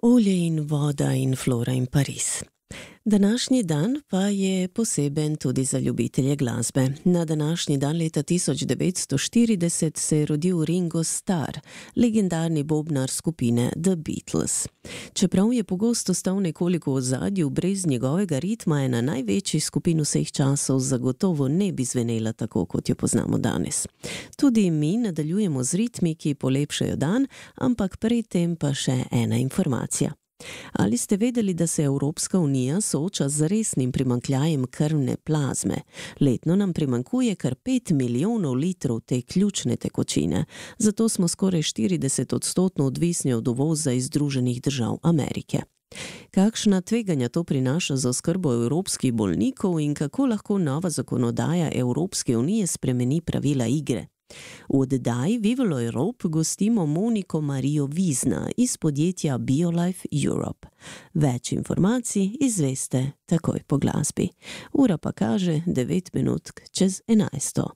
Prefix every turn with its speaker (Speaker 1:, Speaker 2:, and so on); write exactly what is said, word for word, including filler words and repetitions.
Speaker 1: Olje in voda in Flora in Pariz. Današnji dan pa je poseben tudi za ljubitelje glasbe. Na današnji dan leta tisoč devetsto štirideset se je rodil Ringo Starr, legendarni bobnar skupine The Beatles. Čeprav je pogosto stal nekoliko v ozadju, brez njegovega ritma ena največjih skupin vseh časov zagotovo ne bi zvenela tako, kot jo poznamo danes. Tudi mi nadaljujemo z ritmi, ki polepšajo dan, ampak pred tem pa še ena informacija. Ali ste vedeli, da se Evropska unija sooča z resnim primanjkljajem krvne plazme? Letno nam primanjkuje kar pet milijonov litrov te ključne tekočine, zato smo skoraj štirideset odstotno odvisni od uvoza iz Združenih držav Amerike. Kakšna tveganja to prinaša za oskrbo evropskih bolnikov in kako lahko nova zakonodaja Evropske unije spremeni pravila igre? V oddaji Vivo Europe gostimo Moniko Marijo Vizna iz podjetja BioLife Europe. Več informacij izveste takoj po glasbi. Ura pa kaže devet minutk čez enajsto.